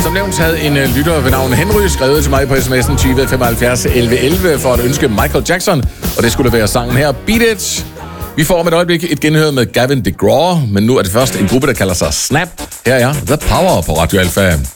Som nævnt havde en lytter ved navn Henry skrevet til mig på sms'en 20 75 11 11 for at ønske Michael Jackson, og det skulle være sangen her, Beat It. Vi får om et øjeblik et genhør med Gavin DeGraw, men nu er det først en gruppe, der kalder sig Snap. Her er The Power på Radio Alpha.